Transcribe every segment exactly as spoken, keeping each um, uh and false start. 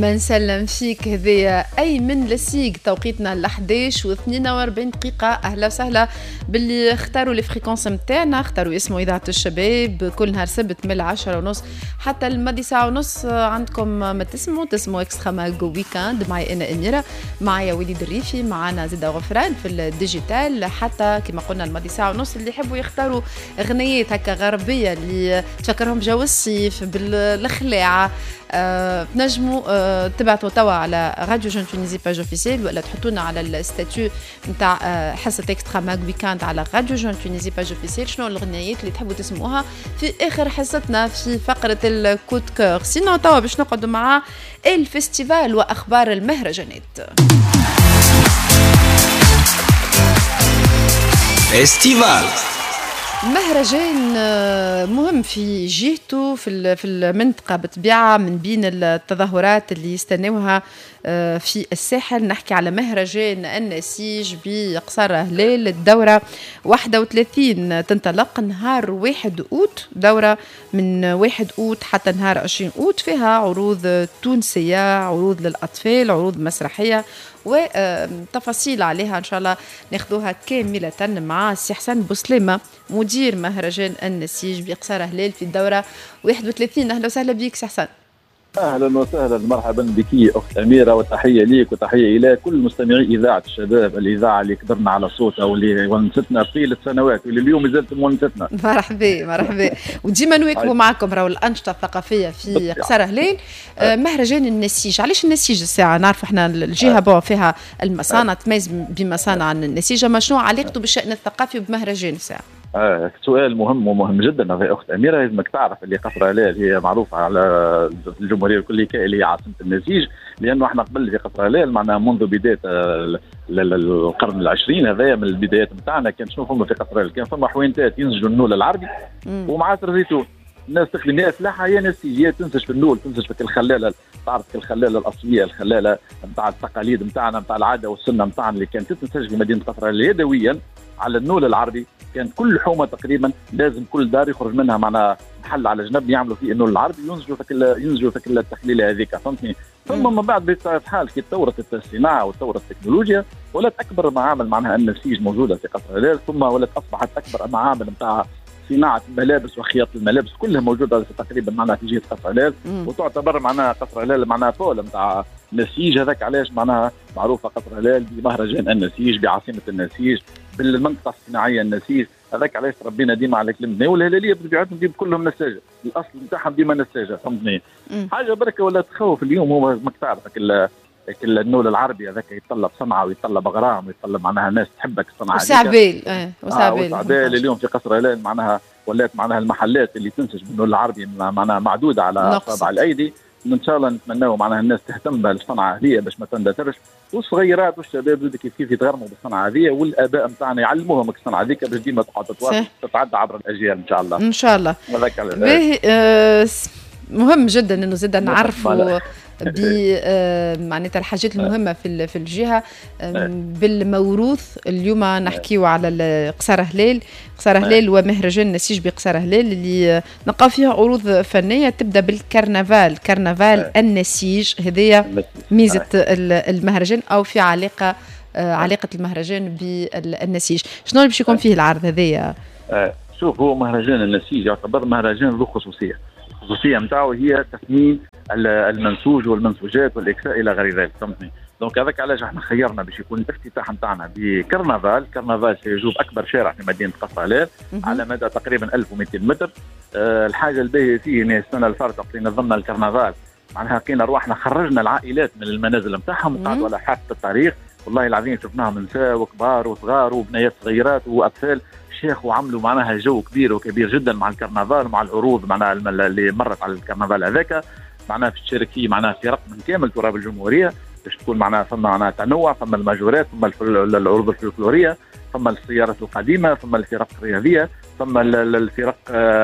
ما نسلم فيك هذايا أيمن لسيق توقيتنا ل إحداش واثنين وأربعين دقيقة. أهلا وسهلا باللي اختاروا لي فريكونس متاعنا، اختاروا اسمه إذاعة الشباب كل نهار سبت من العشرة ونص حتى المدي ساعة ونص. عندكم ما تسموا تسموا اكسترا ماغو ويكاند. معي أنا أميرة، معايا وليد الريفي، معنا زيدا غفران في الديجيتال. حتى كما قلنا المدي ساعة ونص اللي يحبوا يختاروا أغنيات هكا غربية اللي تفكرهم بجو الصيف بالخلاعة، أه تنجموا أه تبعتوا توا على راديو جون تونيزي باج اوفيسيال، ولا تحطونا على الستاتيو نتاع أه حصه اكسترا ماغ ويكاند على راديو جون تونيزي باج اوفيسيال. شنو الاغنيات اللي تحبوا تسمعوها في اخر حصتنا في فقره الكود كور. سينو توا باش نقعدوا مع الفستيفال واخبار المهرجانات. فيستيفال مهرجان مهم في جهته في في المنطقة بطبيعة، من بين التظاهرات اللي يستنوها في الساحل. نحكي على مهرجان النسيج بقصر هلال. الدورة واحد وثلاثين تنطلق نهار واحد أوت، دورة من واحد أوت حتى نهار عشرين أوت. فيها عروض تونسية، عروض للأطفال، عروض مسرحية وتفاصيل عليها إن شاء الله ناخذوها كاملة مع السي حسن بوسليمة مدير مهرجان النسيج بقصر هلال في الدورة واحد وثلاثين. أهلا وسهلا بك سي حسن. اهلا وسهلا، مرحبا بك اخت اميره، وتحيه ليك وتحيه الى كل مستمعي اذاعه الشباب، الاذاعه اللي قدرنا على صوتها واللي ونستنا طيله سنوات واللي اليوم زالت مونستنا. مرحبا مرحبا، وديما نواكبوا معكم راهو الانشطه الثقافيه في قصر هلال. آه مهرجان النسيج، علاش النسيج الساعه؟ نعرف احنا الجهه بو فيها المصانع تميز بمصانع النسيج، اما شنو علاقته بالشان الثقافي وبمهرجان الساعه؟ آه سؤال مهم ومهم جدا يا اخت اميره. لازمك تعرف اللي قصر هلال هي معروفه على الجمهوريه الكليه اللي هي عاصمه النسيج، لانه احنا قبل في قصر هلال معنا منذ بدايه القرن العشرين، هذايا من البدايات نتاعنا. كان شنو فما في قصر هلال؟ كان فما حوينتات ينسجوا النول العربي ومعاصر زيتون. الناس تخلي الناس لاحها هي نسيج، هي تنسج في النول، تنسج في الخلاله، تعرف الخلاله الاصليه، الخلاله نتاع التقاليد نتاعنا، نتاع العاده والسنه نتاعنا اللي كانت تنسج في مدينه قصر هلال يدويا على النول العربي. كان كل حومه تقريبا لازم كل دار يخرج منها معنا محل على جنب يعملوا فيه النول العربي، ينسجوا في ينسجوا في التحليله هذيك، فهمتني؟ ثم من بعد بطبيعه الحال كي تطورت الصناعه وتطورت التكنولوجيا ولات اكبر معامل معناها النسيج موجوده في قصر هلال، ثم ولات اصبحت اكبر معامل نتاع صناعه الملابس وخياط الملابس كلها موجوده تقريبا معناها في جهه قصر هلال، وتعتبر معناها قصر هلال معناها بول نتاع النسيج. هذاك علاش معناها معروفه قصر هلال بمهرجان النسيج، بعاصمه النسيج، بالمنطقه الصناعيه النسيج. هذاك علاش ربينا ديما على كلمتنا، والهلاليه بطبيعتهم ديما كلهم نساجه، الاصل نتاعهم ديما نساجه، فهمتني؟ حاجه بركه ولا تخوف اليوم. هو ماك تعرف النول العربي هذاك يتطلب صنعه ويتطلب غرام ويتطلب معناها ناس تحبك الصنعه هذيك. وسعبيل اه وسعبيل وسعبيل اليوم في قصر هلال معناها ولات معناها المحلات اللي تنتج بالنول العربي معناها معدوده على اصابع الايدي. ان شاء الله نتمناو معناها الناس تهتم بالصنعه هذه باش ما تندثرش، والصغيرات والشباب زاد كيف كيف يتغرموا بالصنعه هذه، والاباء نتاعنا يعلموهم الصنعه هذيك باش ديما تقعد تتعدى عبر الاجيال ان شاء الله. ان شاء الله. هذاك آه مهم جدا انه زاد نعرفوا ب معناتها الحاجات المهمه في في الجهه بالموروث. اليوم نحكيو على قصر هلال، قصر هلال ومهرجان النسيج بقصر هلال اللي نلقاو فيها عروض فنيه تبدا بالكرنفال، كرنفال النسيج. هذه ميزه المهرجان او في علاقه علاقه المهرجان بالنسيج. شنو اللي باش يكون فيه العرض هذايا؟ شوف، هو مهرجان النسيج يعتبر مهرجان ذو خصوصيه، الخصوصيه نتاعو هي تثمين المنسوج والمنسوجات والاكساء الى غير ذلك، فهمتني؟ دونك هذاك علاش احنا خيرنا باش يكون الافتتاح نتاعنا بكرنفال. كرنفال سيجوب اكبر شارع في مدينه قصر هلال على مدى تقريبا ألف ومئتين متر. أه الحاجه الباهيه فيه ان السنه الفارطه اللي نظمنا الكرنفال معناها لقينا رواحنا خرجنا العائلات من المنازل نتاعهم وقعدوا على حافه الطريق. والله العظيم شفناهم نساء وكبار وصغار وبنيات صغيرات واطفال شيخ، وعملوا معناها جو كبير وكبير جدا مع الكرنفال ومع العروض معناها اللي مرت على الكرنفال هذاك. معناها في تشارك فيه معناها فرق من كامل تراب الجمهوريه باش تكون معناها فما معناها تنوع، فما الماجورات، فما العروض الفلكلوريه، فما السيارات القديمه، فما الفرق الرياضيه، فما الفرق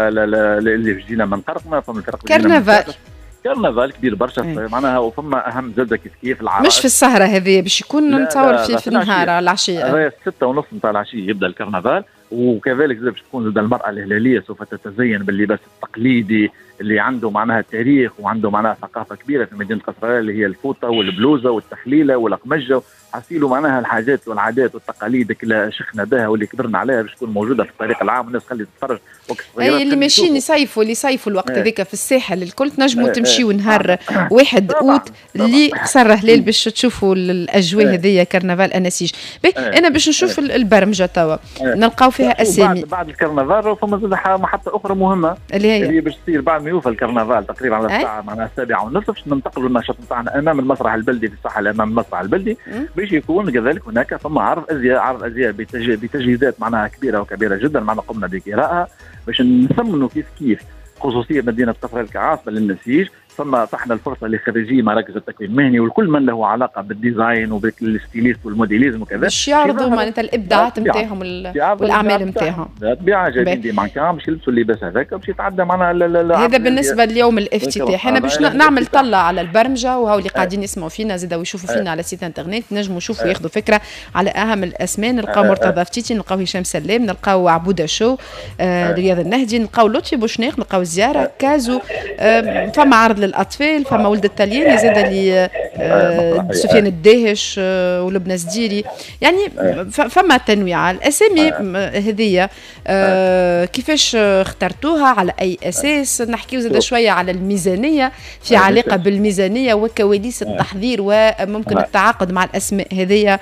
اللي جينا من قرقمه، فما الفرق كرنفال كرنفال كبير برشا معناها. وفما اهم زاده كيف كيف العراس، مش في السهره هذه باش يكون نتصور في, في النهار على العشيه. هذا ستة ونص نتاع العشيه يبدا الكرنفال، وكذلك باش تكون لدى المرأة الهلالية سوف تتزين باللباس التقليدي اللي عنده معناها تاريخ وعنده معناها ثقافة كبيرة في مدينة قصراليل، اللي هي الفوطة والبلوزة والتحليلة والقمجة، حصيلوا معناها الحاجات والعادات والتقاليد اللي شخنا بها واللي كبرنا عليها باش تكون موجودة في الطريق العام، والناس خلي تتفرج وقت اي اللي ماشيين يصيفوا اللي يصيفوا الوقت هذاك في الساحل الكل تنجموا تمشيوا نهار واحد اوت اللي قصر هلال باش تشوفوا الاجواء هذيا كرنفال اناسيج. انا باش نشوف البرمجه توا نلقاو فيها اسامي بعد, بعد الكرنفال، فما زاد محطه اخرى مهمه اللي هي اللي باش تصير بعد ما يوفى الكرنفال تقريبا على الساعه معناها السابعه ونصف، باش ننتقلوا النشاط نتاعنا امام المسرح البلدي في الساحه امام المسرح البلدي، باش يكون كذلك هناك ثم عرض ازياء عرض ازياء بتجهيزات معناها كبيره وكبيره جدا، معنا قمنا بقراءه باش نثمنوا كيف كيف خصوصيه مدينه قصراليل كعاصمه للنسيج. ثم اتحنا الفرصه لخريجي مراكز التكوين المهني والكل من له علاقه بالديزاين وبالستيليست والموديليزم وكذا باش يعرضوا معناتها الابداعات نتاعهم والاعمال نتاعهم. بالطبيعه جايبين دي مانكان باش يلبسوا اللباس هذاك باش يتعدى معنا. هذا بالنسبه ليوم الافتتاح. احنا باش نعمل طله على البرمجه، وهو اللي قاعدين يسمعوا فينا زاده ويشوفوا فينا على سيت انترنت نجموا يشوفوا ياخذوا فكره على اهم الاسماء. نلقاو مرتضى فتيتي، نلقاو هشام سلام، نلقاو عبوده شو، آه رياض النهدي، نلقاو لطفي بوشناق، نلقاو زياره كازو، آه فما عرض للاطفال، فما ولد الطلياني زاد اللي آه سفيان الداهش آه ولبنى زديري، يعني فما تنويع الاسامي هذيا. آه كيفاش اخترتوها، على اي اساس؟ نحكيو زاد شويه على الميزانيه، في علاقه بالميزانيه وكواليس التحضير وممكن التعاقد مع الاسماء هذيا.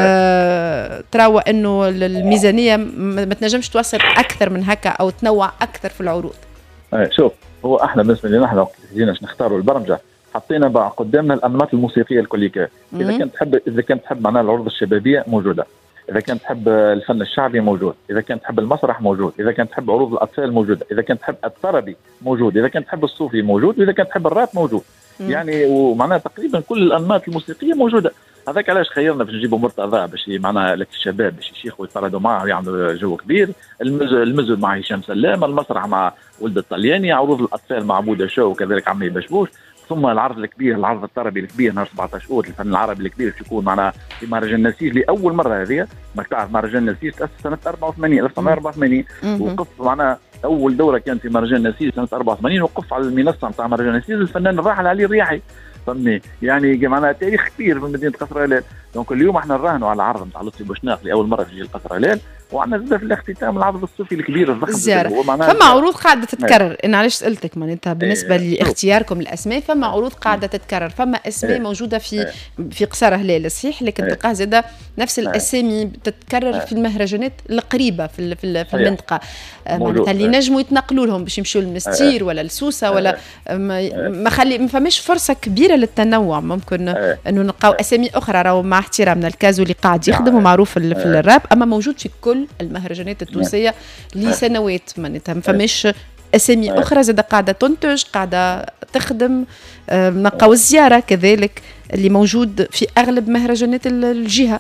آه تراوى انه الميزانيه ما تنجمش توصل اكثر من هكا او تنوع اكثر في العروض. شوف، هو احنا بالنسبه لنا احنا وقت جينا نختاروا البرمجه حطينا بقى قدامنا الانماط الموسيقيه الكليكيه. اذا كنت تحب اذا كنت تحب معناها العروض الشبابيه موجوده، اذا كنت تحب الفن الشعبي موجود، اذا كنت تحب المسرح موجود، اذا كنت تحب عروض الاطفال موجوده، اذا كنت تحب الطربي موجود، اذا كنت تحب الصوفي موجود، واذا كنت تحب الراب موجود. مم. يعني ومعناها تقريبا كل الانماط الموسيقيه موجوده. هذاك علاش خيرنا باش نجيبوا مرتضى باش معناها للشباب باش يشيخوا يتفرجوا معه ويعملوا جو كبير، المزود مع هشام سلام، المسرح مع ولد الطلياني، عروض الاطفال مع عبوده شو وكذلك عمي بشبوش، ثم العرض الكبير العرض الطربي الكبير نهار سبعطاش أوت الفن العربي الكبير باش يكون معنا في مهرجان نسيج لاول مره. هذه ما تعرف مهرجان نسيج تاسس سنه أربعة وثمانين ألف وتسعمائة وأربعة وثمانين، وقف معنا اول دوره كانت في مهرجان نسيج سنه أربعة وثمانين، وقف على المنصه نتاع مهرجان نسيج الفنان الراحل علي الرياحي، فهمني؟ يعني معناها تاريخ كبير في مدينه قصراليل. دونك اليوم احنا نراهنوا على العرض نتاع لطفي بوشناق لاول مره في جيل قصراليل، وعندنا زاد في الاختتام العرض الصوفي الكبير الضخم الزيارة. فما عروض قاعده تتكرر. انا علاش سالتك معناتها بالنسبه ايه. لاختياركم الاسماء، فما عروض قاعده تتكرر، فما اسماء ايه. موجوده في ايه. في قصر هلال صحيح، لكن ايه. تلقاها زاده نفس الاسامي تتكرر ايه. في المهرجانات القريبه في في, في المنطقه معناتها اللي نجموا يتنقلوا لهم باش يمشوا للمستير ايه. ولا لسوسه ولا ايه. ما خلي ما فماش فرصه كبيره للتنوع. ممكن ايه. انه نلقاو اسامي اخرى راهو مع احترامنا الكازو اللي قاعد يخدم ومعروف في, في الراب، اما موجود في كل المهرجانات التونسيه لسنوات. معناتها ما فماش اسامي اخرى زاد قاعده تنتج قاعده تخدم. نلقاو الزياره كذلك اللي موجود في اغلب مهرجانات الجهه.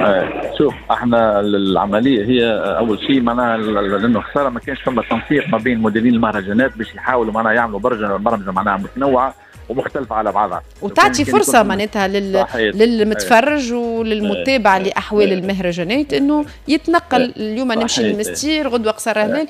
شوف احنا العمليه هي اول شيء معناها لانه خساره ما كانش فما تنسيق ما بين مديرين المهرجانات باش يحاولوا معناها يعملوا برمجه برمجه معناها متنوعه ومختلفة على بعضها، وتعطي فرصة معناتها لل... للمتفرج وللمتابع لأحوال المهرجانات إنه يتنقل. اليوم نمشي للمستير، غدوة قصر هلال،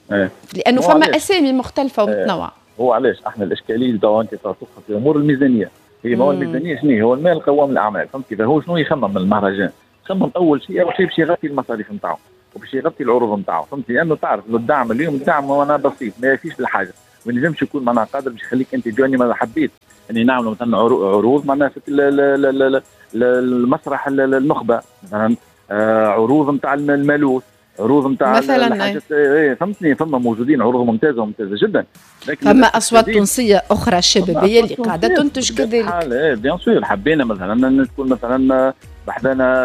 لأنه فما أسامي مختلفة ومتنوعة. هو علاش احنا الإشكالية دو أنت تدخل في أمور الميزانية. هي ما هو الميزانية شنو هو المال قوام الأعمال، فهمت كيف؟ هو شنو يخمم من المهرجان؟ يخمم أول شيء أول شيء باش يغطي المصاريف نتاعو وباش يغطي العروض نتاعو، فهمت؟ لأنه تعرف الدعم اليوم الدعم هو أنا بسيط ما يكفيش بالحاجة، ما ينجمش يكون معناها قادر باش يخليك انت جوني ما حبيت اني نعملوا مثلا عروض معناها في المسرح النخبه مثلا، عروض نتاع المالوث، عروض نتاع مثلا ايه فهمتني. فما موجودين عروض ممتازه وممتازه جدا، فما اصوات تونسيه اخرى شبابيه اللي قاعده تنتج كذلك. ايه بيان سور حبينا مثلا تكون مثلا بحذانا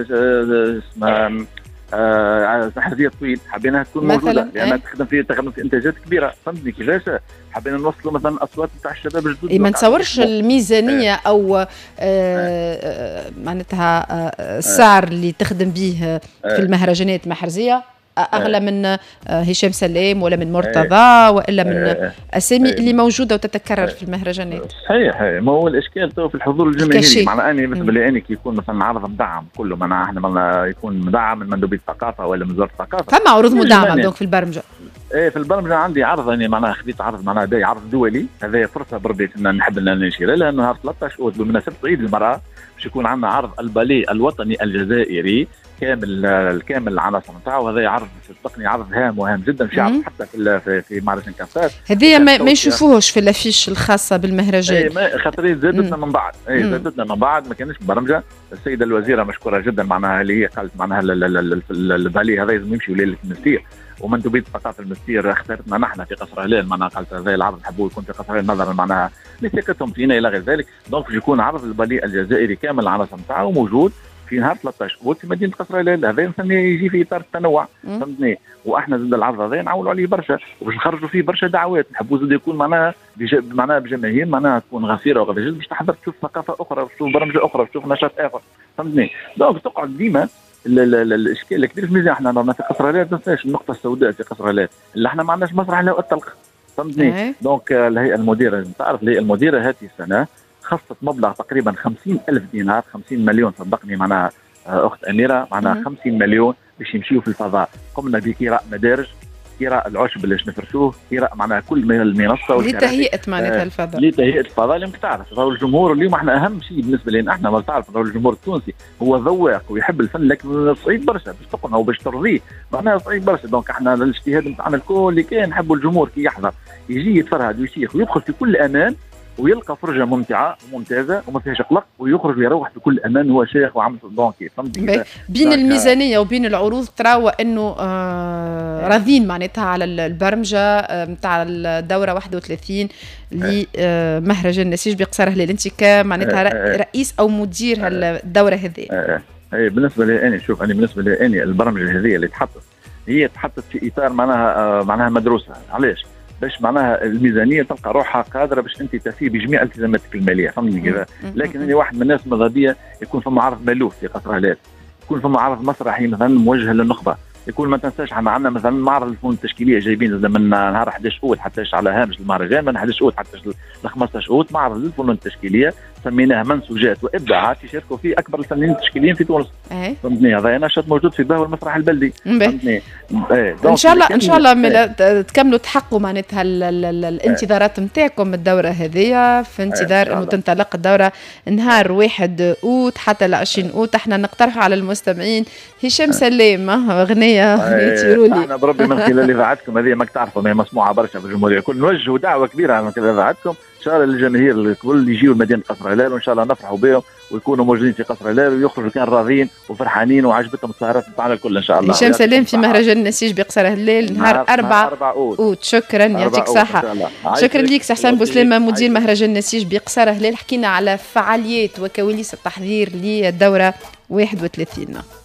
اسمها آه حرية طويل، حبينا تكون موجوده لانها ايه؟ تخدم في تخدم في انتاجات كبيره، فهمتني كيفاش؟ حبينا نوصلوا مثلا اصوات نتاع الشباب الجدد. إيه ما نتصورش الميزانيه ايه؟ او آه آه معناتها آه السعر ايه؟ اللي تخدم به في المهرجانات محرزيه اغلى من هشام سلام ولا من مرتضى والا من اسامي اللي موجوده وتتكرر في المهرجانات. صحيح. ما هو الاشكال تو في الحضور الجماهيري. معناها اني بالنسبه لي اني كي يكون مثلا عرض مدعم كله، معناها احنا يكون مدعم من مندوبيه الثقافه ولا من وزاره الثقافه. فما عروض مدعمه دونك في البرمجه. ايه في البرمجه عندي عرض يعني معناها خذيت عرض معناها باهي عرض دولي. هذا فرصه بربيت ان نحب ان نشير لها نهار ثلاثة عشر أوت بمناسبه عيد المراه باش يكون عندنا عرض الباليه الوطني الجزائري كامل الكامل العناصر نتاعو. هذا عرض صدقني عرض هام وهام جدا باش يعرض حتى في في, في مهرجان كاسات. هذه ما, ما يشوفوهش في الافيش الخاصه بالمهرجان. اي ما خاطر زادتنا من بعد. اي زادتنا من بعد ما كانش مبرمجه. السيده الوزيره مشكوره جدا معناها اللي هي قالت معناها الباليه هذا لازم يمشي ولايه المنستير، ومندوبيه الثقافه المنستير اختارتنا نحن في قصر هلال. معناها قالت هذا العرض نحبوه يكون في قصر هلال نظرا معناها لثقتهم فينا الى غير ذلك. دونك باش يكون عرض الباليه الجزائري كامل العناصر نتاعو موجود في نهار ثلاثة عشر أوت في مدينه قصر هلال. هذا مثلا يجي في اطار التنوع فهمتني. واحنا زاد العرض هذا نعولوا عليه برشا وباش نخرجوا فيه برشا دعوات. نحبوا زاد يكون معناها معناها بجماهير معناها تكون غفيره وغفيره باش تحضر تشوف ثقافه اخرى، تشوف برمجه اخرى، تشوف نشاط اخر فهمتني. دونك تقعد ديما الاشكال الكبير في الميزان. احنا رانا في قصر هلال ما تنساش النقطه السوداء في قصر هلال اللي احنا ما عندناش مسرح لا الطلق فهمتني. دونك الهيئه المديره تعرف الهيئه المديره هذه السنه خصت مبلغ تقريبا خمسين ألف دينار، خمسين مليون صدقني معناها اخت اميره معناها خمسين مليون باش يمشيوا في الفضاء. قمنا بكراء مدارج، كراء العشب اللي نفرشوه، كراء معناها كل من المنصه لتهيئه معناتها الفضاء. لتهيئه الفضاء اللي تعرف راهو الجمهور اليوم احنا اهم شيء بالنسبه لنا احنا ما تعرف راهو الجمهور التونسي هو ذواق ويحب الفن لكن صعيب برشا باش تقنعه وباش ترضيه معناها صعيب برشا. دونك احنا الاجتهاد نتاعنا الكل اللي كان نحبوا الجمهور كي يحضر يجي يتفرهد ويشيخ ويدخل في كل امان ويلقى فرجه ممتعه وممتازه وما فيهاش قلق ويخرج ويروح بكل امان وهو شيخ وعمل دونكي فهمتي. بين الميزانيه وبين العروض تراوى انه آه راضين معناتها على البرمجه نتاع آه الدوره واحد وثلاثين لمهرجان النسيج بقصر هلال. انت كمعناتها رئيس او مدير هالدوره هذه. اي بالنسبه لي انا شوف انا بالنسبه لي انا البرمجه هذه اللي تحطت هي تحطت في اطار معناها آه معناها مدروسه. علاش؟ باش معناها الميزانيه تلقى روحها قادره باش انت تفي بجميع التزاماتك الماليه فهمتني كذا. لكن انا واحد من الناس ماذا بيا يكون فما عرض مالوف في قصر هلال، يكون فما عرض مسرحي مثلا موجه للنخبه، يكون ما تنساش احنا عندنا مثلا معرض الفنون التشكيليه جايبين من نهار أحد عشر أوت حتى على هامش المهرجان من أحد عشر أوت حتى ل خمسة عشر أوت معرض للفنون التشكيليه سميناه منسوجات وابداعات يشاركوا فيه اكبر الفنانين التشكيليين في تونس. فهمتني هذا نشاط موجود في باهو المسرح البلدي فهمتني. ان شاء الله ان شاء الله تكملوا تحققوا معناتها الانتظارات نتاعكم الدوره هذه في انتظار انه تنطلق الدوره نهار واحد أوت حتى ل عشرين أوت. احنا نقترح على المستمعين هشام سلام اغنيه تيرولي. احنا بربي من خلال اذاعتكم هذه ماك تعرفوا هي مسموعه برشا في الجمهوريه الكل. نوجهوا دعوه كبيره من خلال اذاعتكم ان شاء الله للجماهير الكل اللي يجيوا لمدينه قصر هلال وان شاء الله نفرحوا بهم ويكونوا موجودين في قصر هلال ويخرجوا كان راضيين وفرحانين وعجبتهم السهرات نتاعنا الكل ان شاء الله. هشام سلام في مهرجان النسيج بقصر هلال نهار أربعة أوت. شكرا يعطيك صحة. شكرا ليك سي حسان بوسلامة مدير مهرجان النسيج بقصر هلال. حكينا على فعاليات وكواليس التحضير للدورة واحد وثلاثين.